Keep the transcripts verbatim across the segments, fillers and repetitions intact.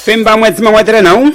Femba mwezi mawatera não?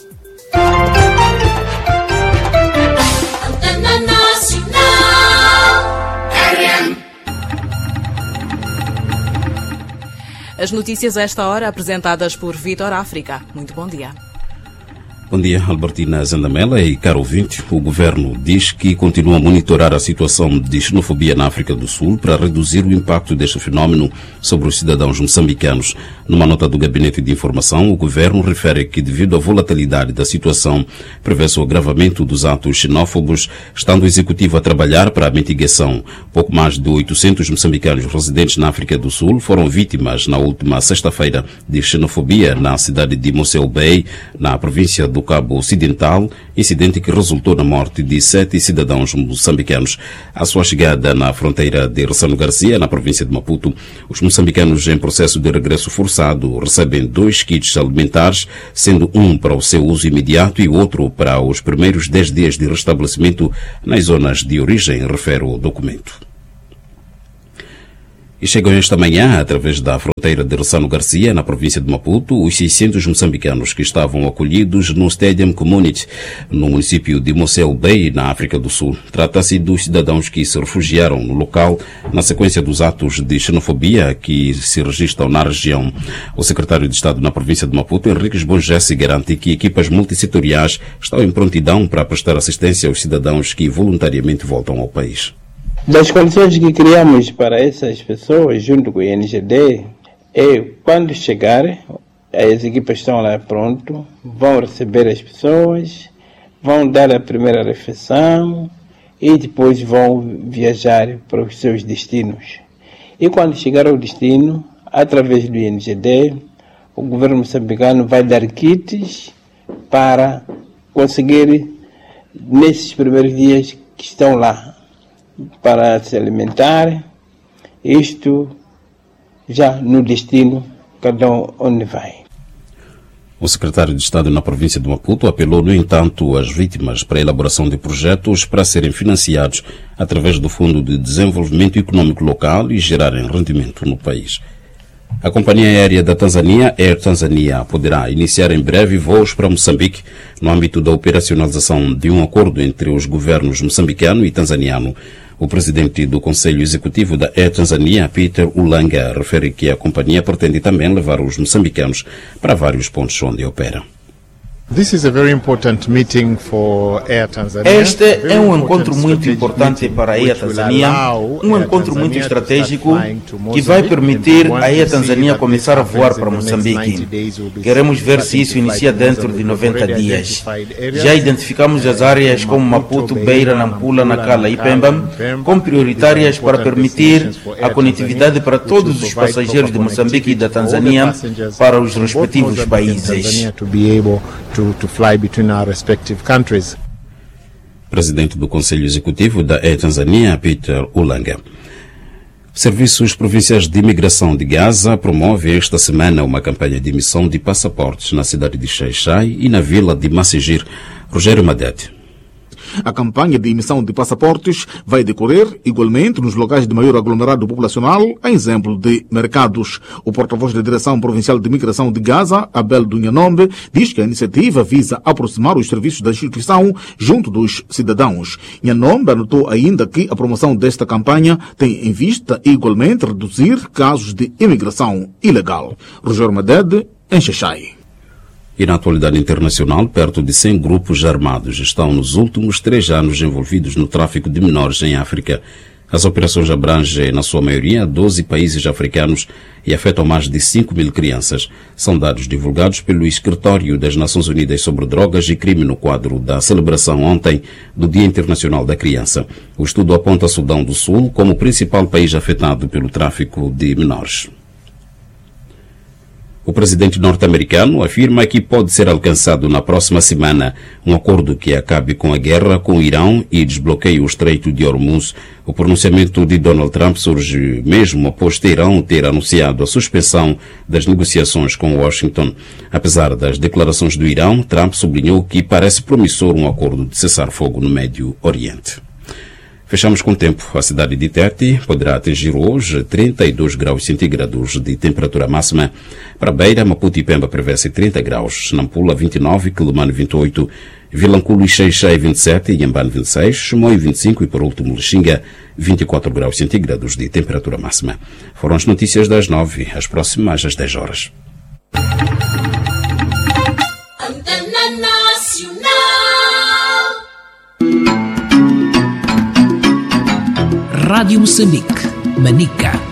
As notícias a esta hora apresentadas por Vitor África. Muito bom dia. Bom dia, Albertina Zandamela e caro ouvinte. O governo diz que continua a monitorar a situação de xenofobia na África do Sul para reduzir o impacto deste fenómeno sobre os cidadãos moçambicanos. Numa nota do Gabinete de Informação, o governo refere que, devido à volatilidade da situação, prevê-se o agravamento dos atos xenófobos, estando o Executivo a trabalhar para a mitigação. Pouco mais de oitocentos moçambicanos residentes na África do Sul foram vítimas na última sexta-feira de xenofobia na cidade de Mossel Bay, na província do do Cabo Ocidental, incidente que resultou na morte de sete cidadãos moçambicanos. À sua chegada na fronteira de Ressano Garcia, na província de Maputo, os moçambicanos em processo de regresso forçado recebem dois kits alimentares, sendo um para o seu uso imediato e outro para os primeiros dez dias de restabelecimento nas zonas de origem, refere o documento. E chegam esta manhã, através da fronteira de Ressano Garcia, na província de Maputo, os seiscentos moçambicanos que estavam acolhidos no Stadium Community, no município de Mossel Bay, na África do Sul. Trata-se dos cidadãos que se refugiaram no local na sequência dos atos de xenofobia que se registram na região. O secretário de Estado na província de Maputo, Henriques Bonjesse, garante que equipas multissetoriais estão em prontidão para prestar assistência aos cidadãos que voluntariamente voltam ao país. Das condições que criamos para essas pessoas, junto com o I N G D, é quando chegar, as equipas estão lá pronto, vão receber as pessoas, vão dar a primeira refeição e depois vão viajar para os seus destinos. E quando chegar ao destino, através do I N G D, o governo moçambicano vai dar kits para conseguir, nesses primeiros dias que estão lá, para se alimentar, isto já no destino, cada um onde vai. O secretário de Estado na província de Maputo apelou, no entanto, às vítimas para a elaboração de projetos para serem financiados através do Fundo de Desenvolvimento Econômico Local e gerarem rendimento no país. A companhia aérea da Tanzânia, Air Tanzania, poderá iniciar em breve voos para Moçambique no âmbito da operacionalização de um acordo entre os governos moçambicano e tanzaniano. O presidente do Conselho Executivo da Air Tanzania, Peter Ulanga, refere que a companhia pretende também levar os moçambicanos para vários pontos onde opera. This is a very important meeting for Air Tanzania. Este é um encontro muito importante para a Air Tanzania, um encontro muito estratégico que vai permitir a Air Tanzania começar a voar para Moçambique. Queremos ver se isso inicia dentro de noventa dias. Já identificamos as áreas como Maputo, Beira, Nampula, Nacala e Pemba como prioritárias para permitir a conectividade para todos os passageiros de Moçambique e da Tanzânia para os respectivos países. To, to fly between our respective countries. Presidente do Conselho Executivo da Air Tanzania, Peter Ulanga. Serviços Provinciais de Imigração de Gaza promove esta semana uma campanha de emissão de passaportes na cidade de Xai-Xai e na vila de Massegir. Rogério Madete. A campanha de emissão de passaportes vai decorrer igualmente nos locais de maior aglomerado populacional, a exemplo de mercados. O porta-voz da Direção Provincial de Imigração de Gaza, Abel Dunhanombe, diz que a iniciativa visa aproximar os serviços da instituição junto dos cidadãos. Nhanombe anotou ainda que a promoção desta campanha tem em vista igualmente reduzir casos de imigração ilegal. Rogério Madede, em Xai-Xai. E na atualidade internacional, perto de cem grupos armados estão nos últimos três anos envolvidos no tráfico de menores em África. As operações abrangem, na sua maioria, doze países africanos e afetam mais de cinco mil crianças. São dados divulgados pelo Escritório das Nações Unidas sobre Drogas e Crime no quadro da celebração ontem do Dia Internacional da Criança. O estudo aponta Sudão do Sul como o principal país afetado pelo tráfico de menores. O presidente norte-americano afirma que pode ser alcançado na próxima semana um acordo que acabe com a guerra com o Irão e desbloqueie o Estreito de Hormuz. O pronunciamento de Donald Trump surge mesmo após Teherão ter anunciado a suspensão das negociações com Washington. Apesar das declarações do Irão, Trump sublinhou que parece promissor um acordo de cessar-fogo no Médio Oriente. Fechamos com o tempo. A cidade de Tete poderá atingir hoje trinta e dois graus centígrados de temperatura máxima. Para Beira, Maputo e Pemba prevê-se trinta graus. Nampula, vinte e nove. Quilomane, vinte e oito. Vilanculo e Xai-Xai, vinte e sete. Inhambane, vinte e seis. Chimoio, vinte e cinco. E, por último, Lixinga, vinte e quatro graus centígrados de temperatura máxima. Foram as notícias das nove. As próximas às dez horas. Rádio Moçambique, Manica.